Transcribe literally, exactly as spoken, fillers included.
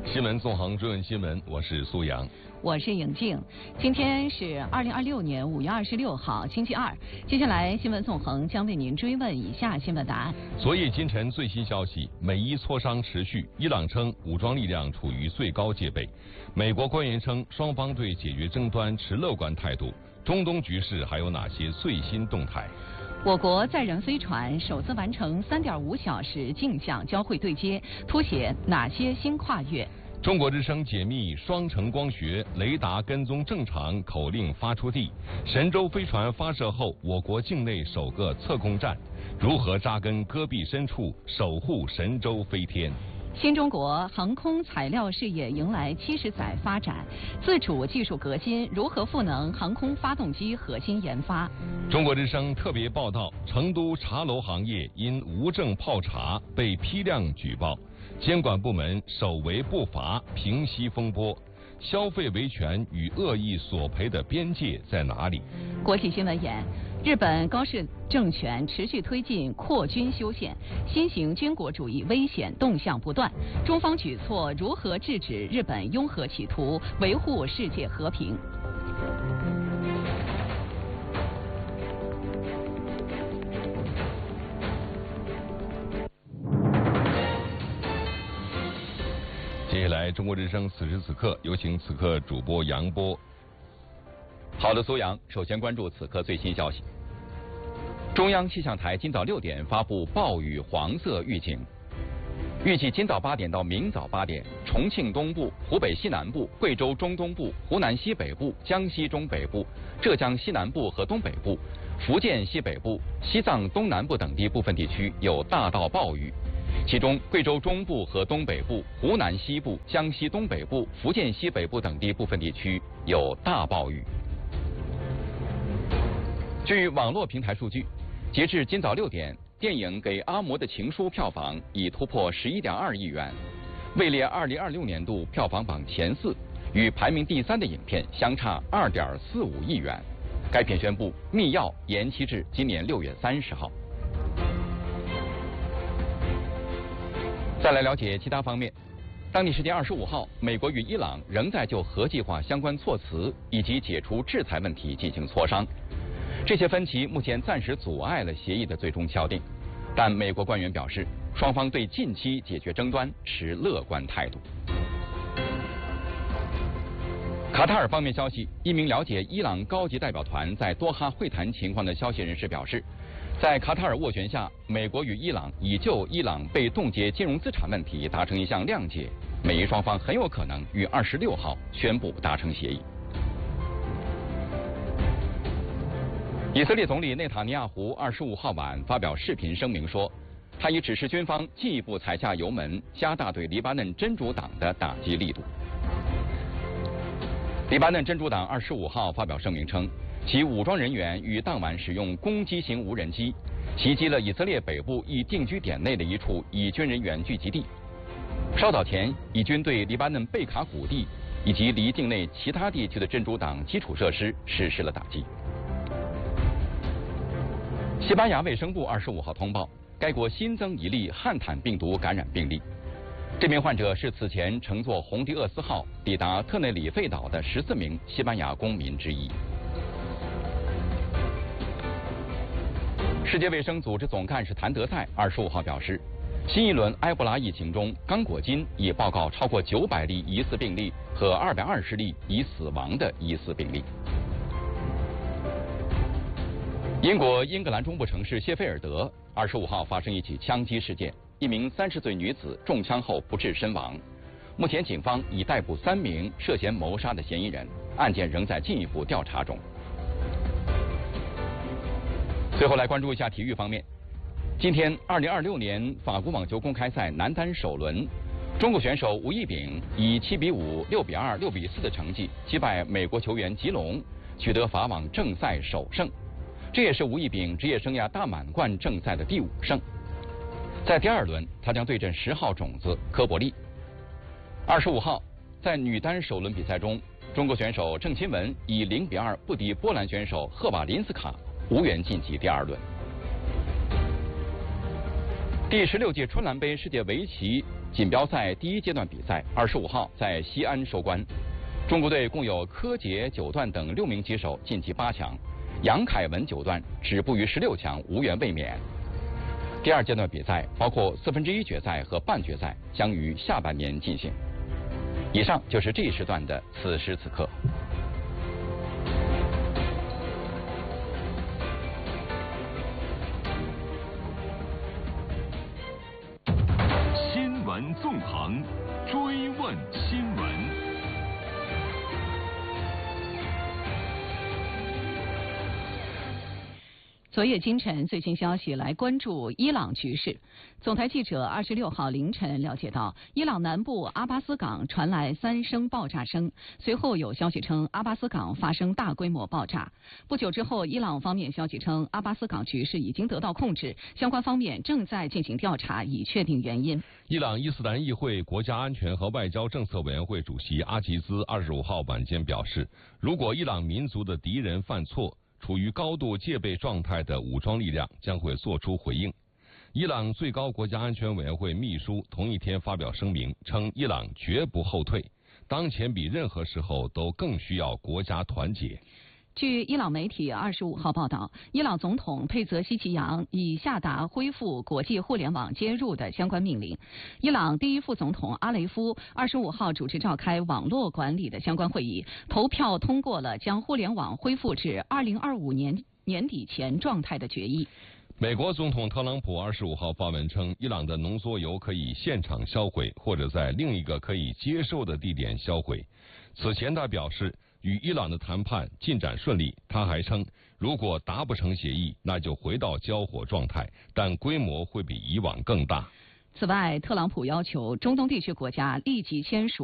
新闻纵横追问新闻，我是苏阳， 我是颖静。今天是二零二六年五月二十六号，星期二。接下来新闻纵横将为您追问以下新闻答案。 昨夜今晨最新消息，美伊磋商持续，伊朗称武装力量处于最高戒备。美国官员称双方对解决争端持乐观态度。中东局势还有哪些最新动态？ 我国载人飞船首次完成三点五小时镜像交会对接，凸显哪些新跨越？ 中国之声解密双城光学雷达跟踪正常口令发出地。神舟飞船发射后，我国境内首个测控站，如何扎根戈壁深处，守护神舟飞天？ 新中国航空材料事业迎来七十载发展，自主技术革新如何赋能航空发动机核心研发？ 中国之声特别报道：成都茶楼行业因无证泡茶被批量举报，监管部门首为不罚，平息风波。消费维权与恶意索赔的边界在哪里？ 国际新闻言，日本高市政权持续推进扩军修宪，新型军国主义危险动向不断。中方举措如何制止日本拥核企图，维护世界和平？ 接下来，中国之声此时此刻有请此刻主播杨波。 好的，苏阳，首先关注此刻最新消息。中央气象台今早六点发布暴雨黄色预警，预计今早八点到明早八点，重庆东部、湖北西南部、贵州中东部、湖南西北部、江西中北部、浙江西南部和东北部、福建西北部、西藏东南部等地部分地区有大到暴雨。其中，贵州中部和东北部、湖南西部、江西东北部、福建西北部等地部分地区有大暴雨。据网络平台数据，截至今早六点，电影《给阿嬷的情书》票房已突破十一点二亿元，位列二零二六年度票房榜前四，与排名第三的影片相差二点四五亿元。该片宣布密钥延期至今年六月三十号。再来了解其他方面。当地时间二十五号，美国与伊朗仍在就核计划相关措辞以及解除制裁问题进行磋商。这些分歧目前暂时阻碍了协议的最终敲定，但美国官员表示，双方对近期解决争端持乐观态度。卡塔尔方面消息，一名了解伊朗高级代表团在多哈会谈情况的消息人士表示，在卡塔尔斡旋下，美国与伊朗已就伊朗被冻结金融资产问题达成一项谅解，美伊双方很有可能于二十六号宣布达成协议。以色列总理内塔尼亚胡二十五号晚发表视频声明说，他已指示军方进一步踩下油门，加大对黎巴嫩真主党的打击力度。黎巴嫩真主党二十五号发表声明称，其武装人员于当晚使用攻击型无人机袭击了以色列北部一定居点内的一处以军人员聚集地。稍早前，以军对黎巴嫩贝卡谷地以及离境内其他地区的真主党基础设施实施了打击。西班牙卫生部二十五号通报，该国新增一例汉坦病毒感染病例。这名患者是此前乘坐红迪厄斯号抵达特内里费岛的十四名西班牙公民之一。世界卫生组织总干事谭德赛二十五号表示，新一轮埃博拉疫情中，刚果金已报告超过九百例疑似病例和二百二十例已死亡的疑似病例。英国英格兰中部城市谢菲尔德二十五号发生一起枪击事件，一名三十岁女子中枪后不治身亡。目前警方已逮捕三名涉嫌谋杀的嫌疑人，案件仍在进一步调查中。最后来关注一下体育方面。今天，二零二六年法国网球公开赛男单首轮，中国选手吴亦丙以七比五、六比二、六比四的成绩击败美国球员吉隆，取得法网正赛首胜。这也是吴亦丙职业生涯大满贯正赛的第五胜。在第二轮，他将对阵十号种子科伯利。二十五号，在女单首轮比赛中，中国选手郑钦文以零比二不敌波兰选手赫瓦林斯卡，无缘晋级第二轮。第十六届春兰杯世界围棋锦标赛第一阶段比赛二十五号在西安收官，中国队共有柯洁、九段等六名棋手晋级八强，杨凯文九段止步于十六强，无缘卫冕。第二阶段比赛包括四分之一决赛和半决赛，将于下半年进行。以上就是这一时段的此时此刻。 新闻纵横，追问新闻。 昨夜今晨最新消息，来关注伊朗局势。总台记者二十六号凌晨了解到，伊朗南部阿巴斯港传来三声爆炸声，随后有消息称阿巴斯港发生大规模爆炸。不久之后，伊朗方面消息称阿巴斯港局势已经得到控制，相关方面正在进行调查，以确定原因。 伊朗伊斯兰议会国家安全和外交政策委员会主席阿吉兹二十五号晚间表示，如果伊朗民族的敌人犯错，处于高度戒备状态的武装力量将会作出回应。伊朗最高国家安全委员会秘书同一天发表声明，称伊朗绝不后退，当前比任何时候都更需要国家团结。 据伊朗媒体二十五号报道，伊朗总统佩泽希奇扬已下达恢复国际互联网接入的相关命令。伊朗第一副总统阿雷夫二十五号主持召开网络管理的相关会议，投票通过了将互联网恢复至二零二五年年底前状态的决议。 美国总统特朗普二十五号发文称，伊朗的浓缩铀可以现场销毁，或者在另一个可以接受的地点销毁。此前他表示，与伊朗的谈判进展顺利。他还称，如果达不成协议，那就回到交火状态，但规模会比以往更大。 此外，特朗普要求中东地区国家立即签署